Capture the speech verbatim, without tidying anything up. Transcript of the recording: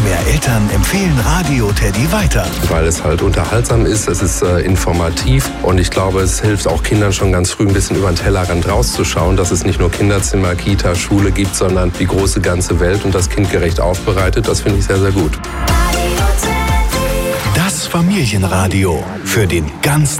mehr Eltern empfehlen Radio Teddy weiter. Weil es halt unterhaltsam ist, es ist äh, informativ und ich glaube, es hilft auch Kindern schon ganz früh ein bisschen über den Tellerrand rauszuschauen, dass es nicht nur Kinderzimmer, Kita, Schule gibt, sondern die große ganze Welt und das kindgerecht aufbereitet. Das finde ich sehr, sehr gut. Das Familienradio für den ganzen